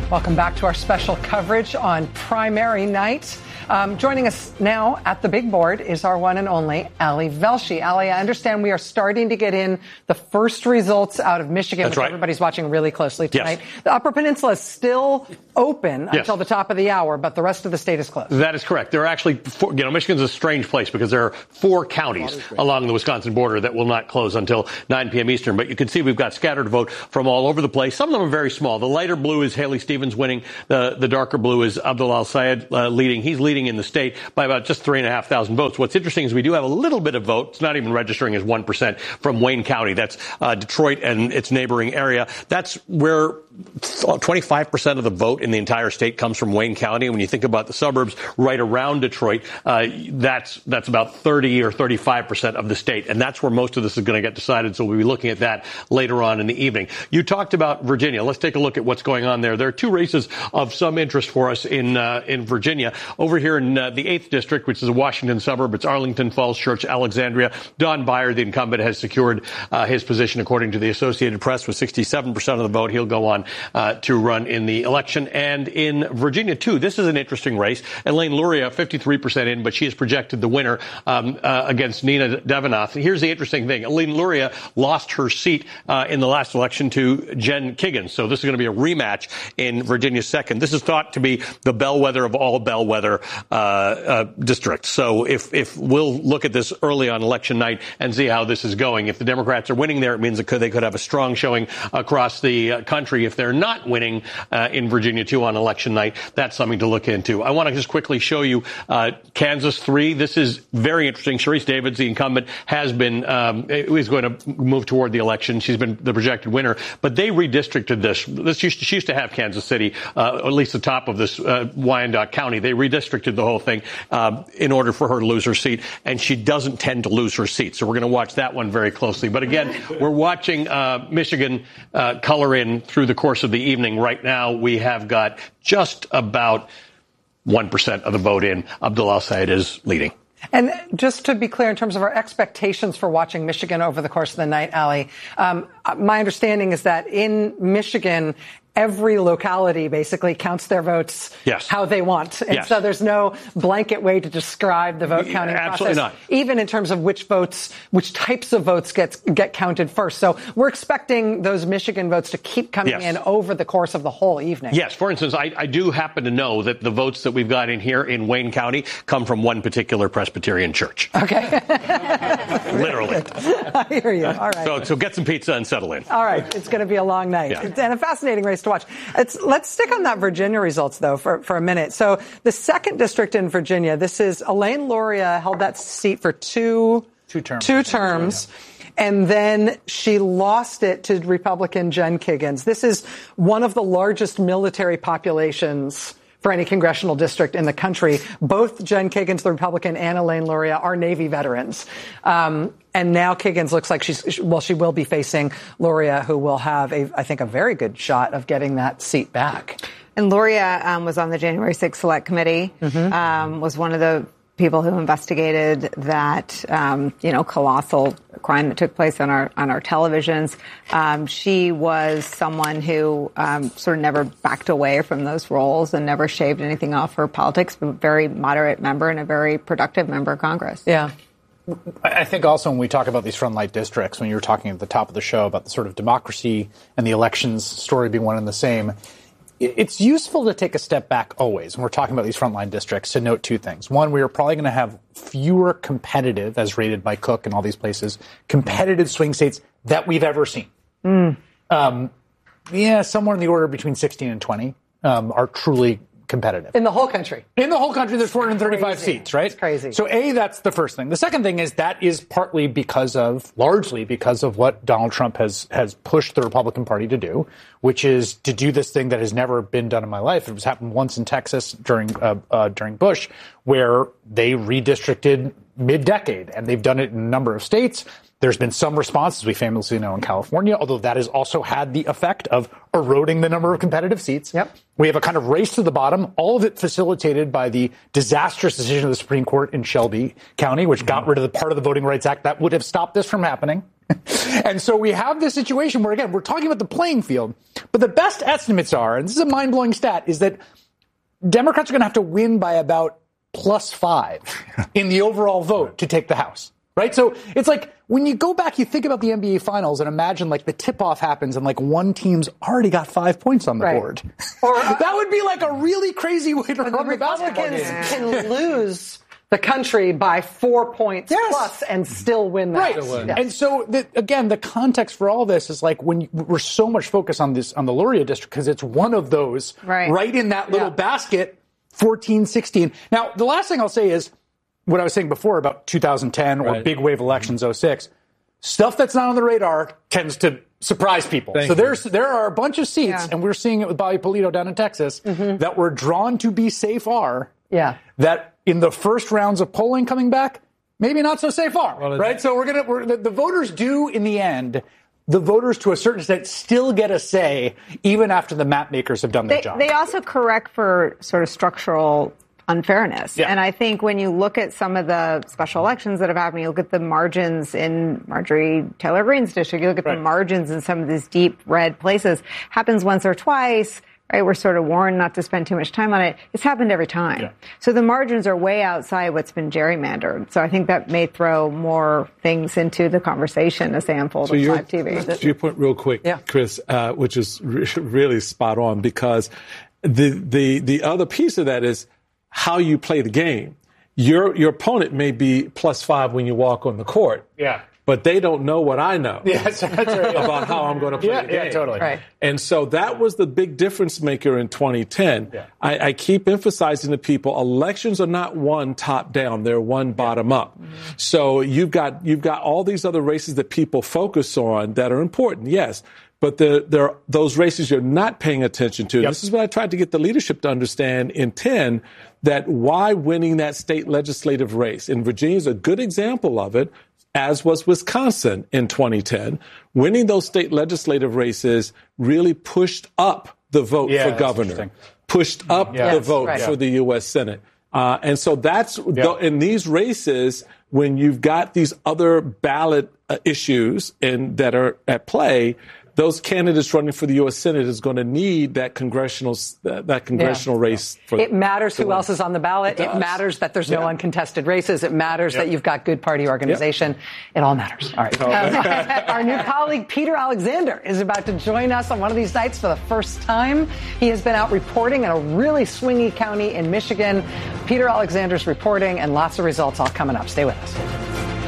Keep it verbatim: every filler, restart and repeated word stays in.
Welcome back to our special coverage on primary night. Um, joining us now at the big board is our one and only Ali Velshi. Ali, I understand we are starting to get in the first results out of Michigan, That's which right. everybody's watching really closely tonight. Yes. The Upper Peninsula is still open Yes. until the top of the hour, but the rest of the state is closed. That is correct. There are actually, four, you know, Michigan's a strange place because there are four counties along the Wisconsin border that will not close until nine p.m. Eastern. But you can see we've got scattered vote from all over the place. Some of them are very small. The lighter blue is Haley Stevens winning. The, the darker blue is Abdul Al-Sayed uh, leading. He's leading in the state by about just three and a half thousand votes. What's interesting is we do have a little bit of vote. It's not even registering as one percent from Wayne County. That's uh, Detroit and its neighboring area. That's where twenty-five percent of the vote in the entire state comes from Wayne County. And when you think about the suburbs right around Detroit, uh, that's that's about thirty or thirty-five percent of the state. And that's where most of this is going to get decided. So we'll be looking at that later on in the evening. You talked about Virginia. Let's take a look at what's going on there. There are two races of some interest for us in uh, in Virginia. Over here in uh, the eighth District, which is a Washington suburb, it's Arlington, Falls Church, Alexandria. Don Beyer, the incumbent, has secured uh, his position, according to the Associated Press, with sixty-seven percent of the vote. He'll go on uh, to run in the election. And in Virginia, too, this is an interesting race. Elaine Luria, fifty-three percent in, but she is projected the winner um, uh, against Nina Devenoff. Here's the interesting thing. Elaine Luria lost her seat uh, in the last election to Jen Kiggins. So this is going to be a rematch in Virginia's second. This is thought to be the bellwether of all bellwether uh, uh, districts. So if, if we'll look at this early on election night and see how this is going. If the Democrats are winning there, it means it could, they could have a strong showing across the uh, country. If they're not winning uh, in Virginia, too, on election night, that's something to look into. I want to just quickly show you uh, Kansas three. This is very interesting. Sharice Davids, the incumbent, has been um, is going to move toward the election. She's been the projected winner, but they redistricted this. This used to, she used to have Kansas City, uh, or at least the top of this uh, Wyandotte County. They redistricted the whole thing uh, in order for her to lose her seat, and she doesn't tend to lose her seat. So we're going to watch that one very closely. But again, we're watching uh, Michigan uh, color in through the course of the evening. Right now, we have got just about one percent of the vote in. Abdul Al-Sayed is leading. And just to be clear, in terms of our expectations for watching Michigan over the course of the night, Ali, um, my understanding is that in Michigan, every locality basically counts their votes yes. how they want. And yes. so there's no blanket way to describe the vote counting Absolutely process. Not. Even in terms of which votes, which types of votes get, get counted first. So we're expecting those Michigan votes to keep coming yes. in over the course of the whole evening. Yes. For instance, I, I do happen to know that the votes that we've got in here in Wayne County come from one particular Presbyterian church. Okay. Literally. I hear you. All right. So, so get some pizza and settle in. All right. It's going to be a long night. Yeah. And a fascinating race to watch. It's, let's stick on that Virginia results, though, for, for a minute. So the second district in Virginia, this is Elaine Luria held that seat for two, two terms. Two terms. And then she lost it to Republican Jen Kiggins. This is one of the largest military populations for any congressional district in the country. Both Jen Kiggins, the Republican, and Elaine Luria are Navy veterans. Um, and now Kiggins looks like she's, well, she will be facing Luria, who will have, a, I think, a very good shot of getting that seat back. And Luria um, was on the January sixth Select Committee, mm-hmm. um, was one of the people who investigated that, um, you know, colossal crime that took place on our on our televisions. Um, she was someone who um, sort of never backed away from those roles and never shaved anything off her politics, but a very moderate member and a very productive member of Congress. Yeah. I think also when we talk about these frontline districts, when you were talking at the top of the show about the sort of democracy and the elections story being one and the same, it's useful to take a step back always when we're talking about these frontline districts to note two things. One, we are probably going to have fewer competitive, as rated by Cook and all these places, competitive swing states that we've ever seen. Mm. Um, yeah, somewhere in the order between sixteen and twenty um, are truly competitive. In the whole country. In the whole country, there's four hundred thirty-five crazy. seats, right? It's crazy. So, A, that's the first thing. The second thing is that is partly because of, largely because of what Donald Trump has has pushed the Republican Party to do, which is to do this thing that has never been done in my life. It was happened once in Texas during uh, uh, during Bush, where they redistricted mid-decade, and they've done it in a number of states. There's been some response, as we famously know, in California, although that has also had the effect of eroding the number of competitive seats. Yep. We have a kind of race to the bottom, all of it facilitated by the disastrous decision of the Supreme Court in Shelby County, which got rid of the part of the Voting Rights Act that would have stopped this from happening. And so we have this situation where, again, we're talking about the playing field, but the best estimates are, and this is a mind-blowing stat, is that Democrats are going to have to win by about plus five in the overall vote to take the House. Right? So it's like when you go back, you think about the N B A Finals and imagine like the tip-off happens and like one team's already got five points on the right. board. Or that would be like a really crazy way to run the basketball game. Republicans can lose the country by four points yes. plus and still win that. Right. Yes. And so, the, again, the context for all this is like when you, we're so much focused on this, on the Luria district, because it's one of those right, right in that little yeah. basket, fourteen, sixteen. Now, the last thing I'll say is what I was saying before about two thousand ten right. or big wave elections oh six. Stuff that's not on the radar tends to surprise people. Thank so you. there's there are a bunch of seats, yeah. and we're seeing it with Bobby Polito down in Texas, mm-hmm. that were drawn to be safe are. Yeah. That in the first rounds of polling coming back, maybe not so safe are. Well, right? So we're gonna we're, the, the voters do in the end. The voters, to a certain extent, still get a say, even after the map makers have done their they, job. They also correct for sort of structural unfairness. Yeah. And I think when you look at some of the special elections that have happened, you look at the margins in Marjorie Taylor Greene's district, you look at right. the margins in some of these deep red places, happens once or twice, right? We're sort of warned not to spend too much time on it. It's happened every time. Yeah. So the margins are way outside what's been gerrymandered. So I think that may throw more things into the conversation as they unfold so on live T V. To your point real quick, yeah. Chris, uh, which is re- really spot on, because the, the, the other piece of that is how you play the game. Your your opponent may be plus five when you walk on the court. Yeah. But they don't know what I know yes, that's right. about how I'm going to play yeah, the game. Yeah, totally. Right. And so that was the big difference maker in twenty ten. Yeah. I, I keep emphasizing to people, elections are not won top down; they're won bottom up. Mm-hmm. So you've got you've got all these other races that people focus on that are important, yes. But there, there are those races you're not paying attention to. Yep. This is what I tried to get the leadership to understand in ten, that why winning that state legislative race. And Virginia is a good example of it, as was Wisconsin in twenty ten. Winning those state legislative races really pushed up the vote yeah, for governor, pushed up yeah. the yes, vote right. for the U S Senate. Uh, and so that's, yeah. in these races, when you've got these other ballot uh, issues and that are at play, those candidates running for the U S Senate is going to need that congressional uh, that congressional yeah. race. For it matters who win. else is on the ballot. It, it matters that there's yeah. no uncontested races. It matters yep. that you've got good party organization. Yep. It all matters. All right. Um, our new colleague, Peter Alexander, is about to join us on one of these nights for the first time. He has been out reporting in a really swingy county in Michigan. Peter Alexander's reporting and lots of results all coming up. Stay with us.